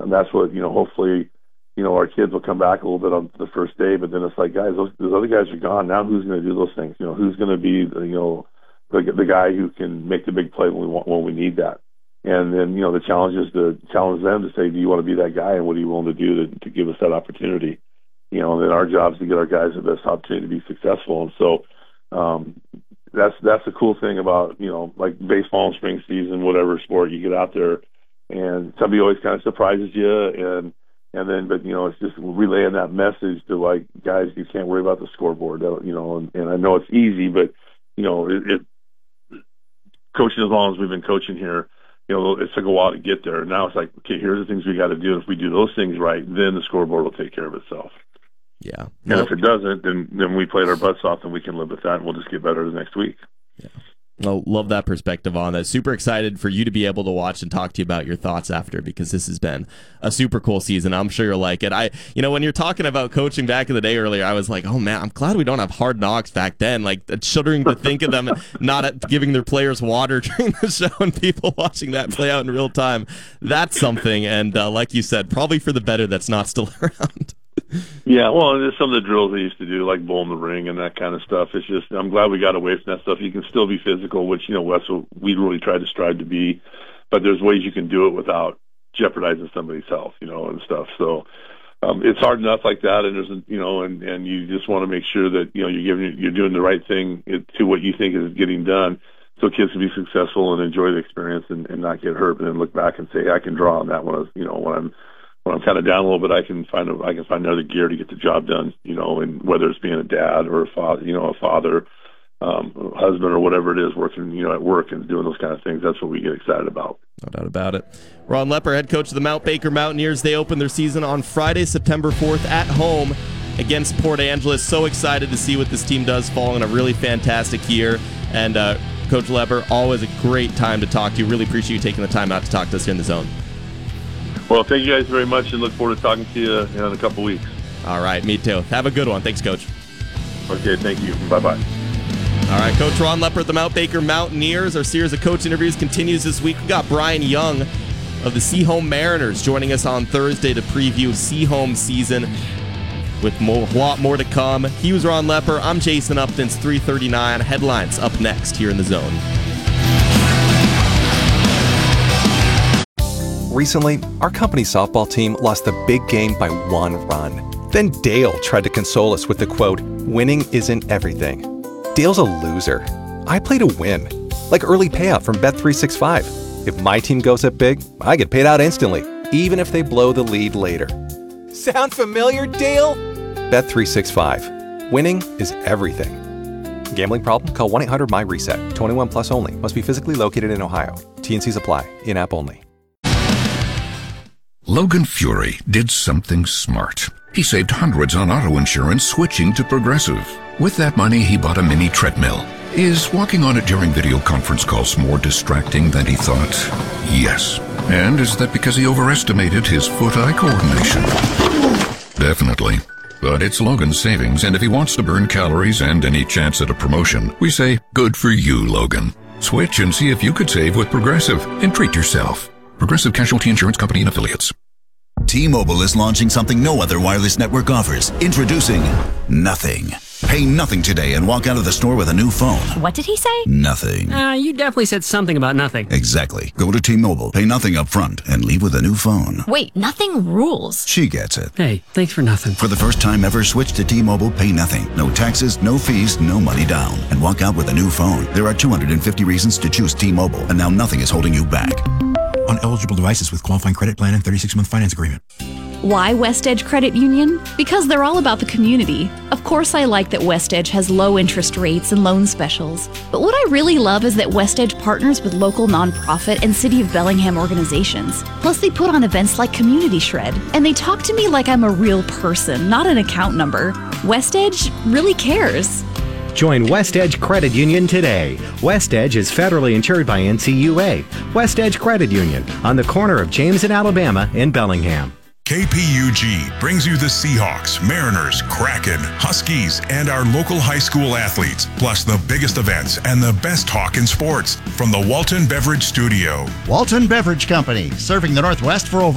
and that's what, hopefully, our kids will come back a little bit on the first day, but then it's like, guys, those other guys are gone. Now who's going to do those things? Who's going to be, the guy who can make the big play when we need that? And then, the challenge is to challenge them to say, do you want to be that guy, and what are you willing to do to give us that opportunity? And then our job is to get our guys the best opportunity to be successful. And so that's the cool thing about, like baseball and spring season, whatever sport, you get out there and somebody always kind of surprises you. But it's just relaying that message to, like, guys, you can't worry about the scoreboard, and I know it's easy, but, coaching as long as we've been coaching here, it took a while to get there. Now it's like, okay, here's the things we got to do. If we do those things right, then the scoreboard will take care of itself. Yeah. And if it doesn't, then we played our butts off, and we can live with that, and we'll just get better the next week. Yeah. Well, love that perspective on that. Super excited for you to be able to watch and talk to you about your thoughts after, because this has been a super cool season. I'm sure you'll like it. When you're talking about coaching back in the day earlier, I was like, oh man, I'm glad we don't have Hard Knocks back then. Like, it's shuddering to think of them not giving their players water during the show and people watching that play out in real time. That's something. And like you said, probably for the better that's not still around. Yeah, well, and there's some of the drills they used to do, like bowling the ring and that kind of stuff. It's just, I'm glad we got away from that stuff. You can still be physical, which, Wes, we really try to strive to be, but there's ways you can do it without jeopardizing somebody's health, and stuff. So it's hard enough like that, and there's, and you just want to make sure that, you're doing the right thing to what you think is getting done, so kids can be successful and enjoy the experience and not get hurt, and then look back and say, hey, I can draw on that when I'm kind of down a little bit, I can find another gear to get the job done, and whether it's being a dad or a father, husband, or whatever it is, working, at work and doing those kind of things. That's what we get excited about. No doubt about it. Ron Lepper, head coach of the Mount Baker Mountaineers. They open their season on Friday, September 4th at home against Port Angeles. So excited to see what this team does following a really fantastic year. And Coach Lepper, always a great time to talk to you. Really appreciate you taking the time out to talk to us here in the zone. Well, thank you guys very much, and look forward to talking to you in a couple weeks. All right, me too. Have a good one. Thanks, Coach. Okay, thank you. Bye-bye. All right, Coach Ron Lepper at the Mount Baker Mountaineers. Our series of coach interviews continues this week. We got Brian Young of the Seahome Mariners joining us on Thursday to preview Seahome season with a lot more to come. He was Ron Lepper. I'm Jason Upton. It's 3:39. Headlines up next here in the Zone. Recently, our company's softball team lost the big game by 1 run. Then Dale tried to console us with the quote, "Winning isn't everything." Dale's a loser. I play to win. Like early payout from Bet365. If my team goes up big, I get paid out instantly, even if they blow the lead later. Sound familiar, Dale? Bet365. Winning is everything. Gambling problem? Call 1-800-MY-RESET. 21 plus only. Must be physically located in Ohio. T&Cs apply. In-app only. Logan Fury did something smart. He saved hundreds on auto insurance switching to Progressive. With that money, he bought a mini treadmill. Is walking on it during video conference calls more distracting than he thought? Yes. And is that because he overestimated his foot-eye coordination? Definitely. But it's Logan's savings, and if he wants to burn calories and any chance at a promotion, we say, good for you, Logan. Switch and see if you could save with Progressive and treat yourself. Progressive Casualty Insurance Company and Affiliates. T-Mobile is launching something no other wireless network offers. Introducing Nothing. Pay nothing today and walk out of the store with a new phone. What did he say? Nothing. You definitely said something about nothing. Exactly. Go to T-Mobile, pay nothing up front, and leave with a new phone. Wait, nothing rules. She gets it. Hey, thanks for nothing. For the first time ever, switch to T-Mobile, pay nothing. No taxes, no fees, no money down. And walk out with a new phone. There are 250 reasons to choose T-Mobile, and now nothing is holding you back. On eligible devices with qualifying credit plan and 36-month finance agreement. Why West Edge Credit Union? Because they're all about the community. Of course I like that West Edge has low interest rates and loan specials. But what I really love is that West Edge partners with local nonprofit and City of Bellingham organizations. Plus they put on events like Community Shred. And they talk to me like I'm a real person, not an account number. West Edge really cares. Join West Edge Credit Union today. West Edge is federally insured by NCUA. West Edge Credit Union on the corner of James and Alabama in Bellingham. KPUG brings you the Seahawks, Mariners, Kraken, Huskies, and our local high school athletes, plus the biggest events and the best talk in sports from the Walton Beverage Studio. Walton Beverage Company, serving the Northwest for over